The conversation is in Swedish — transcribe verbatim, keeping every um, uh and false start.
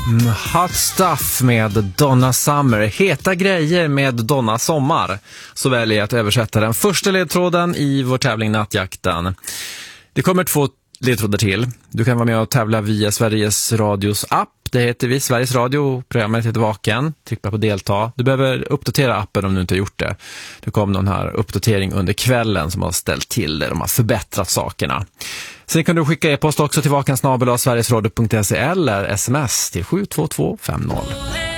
Hot Stuff med Donna Summer. Heta grejer med Donna Sommar. Så väljer jag att översätta den första ledtråden i vår tävling Nattjakten. Det kommer två ledtrådar till. Du kan vara med och tävla via Sveriges Radios app. Det heter vi Sveriges Radio. Programmet heter Vaken. Tryck på delta. Du behöver uppdatera appen om du inte har gjort det. Det kom någon här uppdatering under kvällen som har ställt till det. De har förbättrat sakerna. Sen kan du skicka e-post också till vakensnabel-a sverigesradio punkt se eller sms till sju två två fem noll.